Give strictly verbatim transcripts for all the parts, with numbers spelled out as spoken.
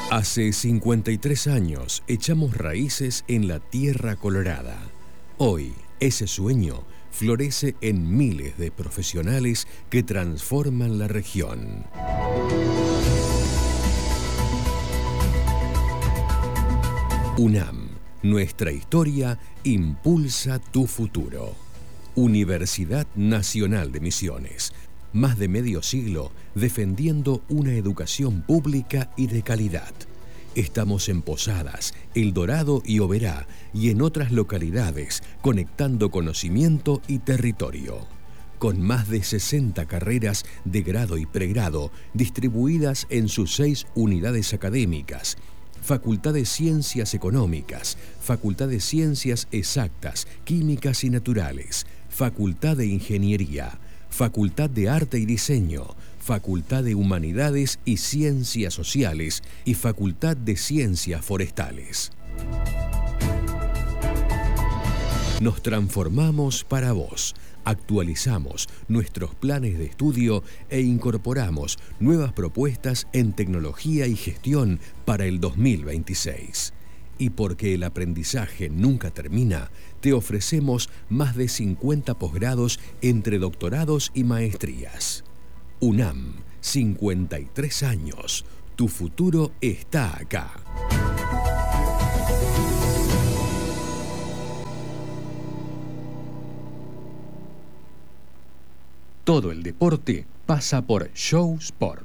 Hace cincuenta y tres años echamos raíces en la tierra colorada. Hoy, ese sueño florece en miles de profesionales que transforman la región. UNAM, nuestra historia impulsa tu futuro. Universidad Nacional de Misiones, más de medio siglo defendiendo una educación pública y de calidad. Estamos en Posadas, El Dorado y Oberá y en otras localidades, conectando conocimiento y territorio. Con más de sesenta carreras de grado y pregrado distribuidas en sus seis unidades académicas, Facultad de Ciencias Económicas, Facultad de Ciencias Exactas, Químicas y Naturales, Facultad de Ingeniería, Facultad de Arte y Diseño, Facultad de Humanidades y Ciencias Sociales y Facultad de Ciencias Forestales. Nos transformamos para vos, actualizamos nuestros planes de estudio e incorporamos nuevas propuestas en tecnología y gestión para el dos mil veintiséis. Y porque el aprendizaje nunca termina, te ofrecemos más de cincuenta posgrados entre doctorados y maestrías. UNAM, cincuenta y tres años. Tu futuro está acá. Todo el deporte pasa por Show Sport.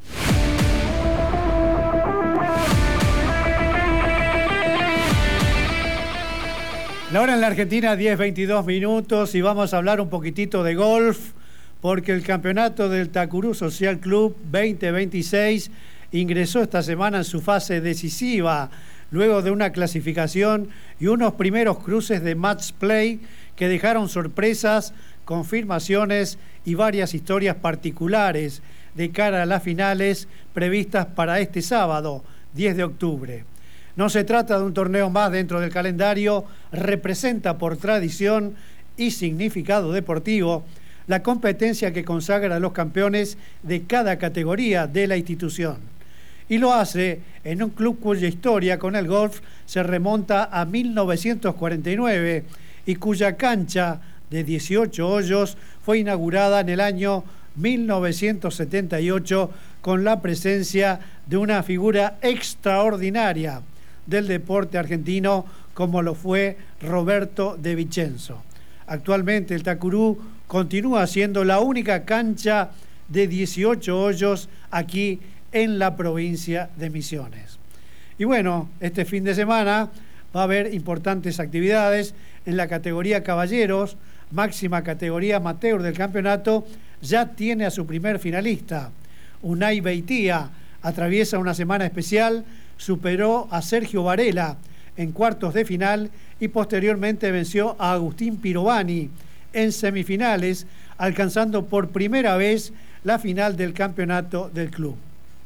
La hora en la Argentina, diez veintidós minutos, y vamos a hablar un poquitito de golf, porque el campeonato del Tacurú Social Club veinte veintiséis ingresó esta semana en su fase decisiva, luego de una clasificación y unos primeros cruces de match play que dejaron sorpresas, confirmaciones y varias historias particulares de cara a las finales previstas para este sábado, diez de octubre. No se trata de un torneo más dentro del calendario, representa por tradición y significado deportivo la competencia que consagra a los campeones de cada categoría de la institución. Y lo hace en un club cuya historia con el golf se remonta a mil novecientos cuarenta y nueve y cuya cancha de dieciocho hoyos fue inaugurada en el año mil novecientos setenta y ocho con la presencia de una figura extraordinaria del deporte argentino como lo fue Roberto de Vicenzo. Actualmente el Tacurú continúa siendo la única cancha de dieciocho hoyos aquí en la provincia de Misiones. Y bueno, este fin de semana va a haber importantes actividades en la categoría caballeros, máxima categoría amateur del campeonato. Ya tiene a su primer finalista. Unai Beitia atraviesa una semana especial, superó a Sergio Varela en cuartos de final y posteriormente venció a Agustín Pirovani en semifinales, alcanzando por primera vez la final del campeonato del club.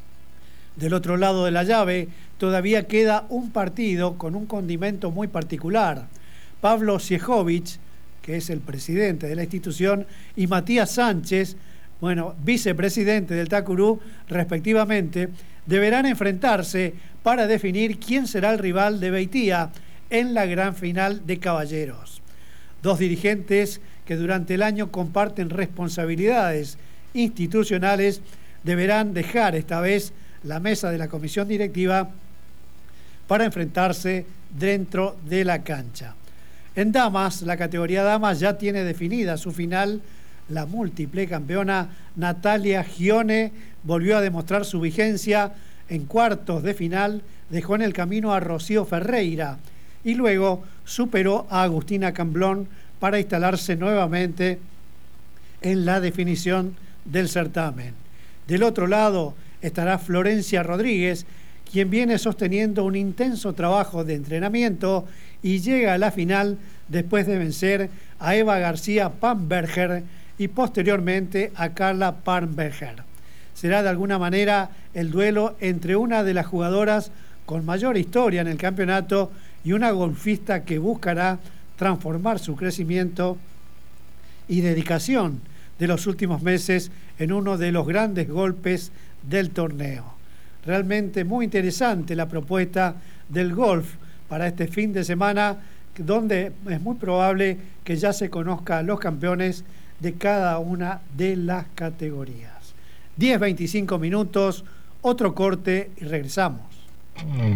Del otro lado de la llave todavía queda un partido con un condimento muy particular. Pablo Siejovic, que es el presidente de la institución, y Matías Sánchez, bueno, vicepresidente del Tacurú, respectivamente, deberán enfrentarse para definir quién será el rival de Beitia en la gran final de caballeros. Dos dirigentes que durante el año comparten responsabilidades institucionales deberán dejar esta vez la mesa de la comisión directiva para enfrentarse dentro de la cancha. En damas, la categoría damas ya tiene definida su final. La múltiple campeona Natalia Gione volvió a demostrar su vigencia en cuartos de final, dejó en el camino a Rocío Ferreira y luego superó a Agustina Camblón para instalarse nuevamente en la definición del certamen. Del otro lado estará Florencia Rodríguez, quien viene sosteniendo un intenso trabajo de entrenamiento y llega a la final después de vencer a Eva García Pamberger y posteriormente a Carla Pamberger. Será de alguna manera el duelo entre una de las jugadoras con mayor historia en el campeonato y una golfista que buscará transformar su crecimiento y dedicación de los últimos meses en uno de los grandes golpes del torneo. realmente muy interesante la propuesta del golf para este fin de semana, donde es muy probable que ya se conozca a los campeones de cada una de las categorías. diez veinticinco minutos, otro corte y regresamos.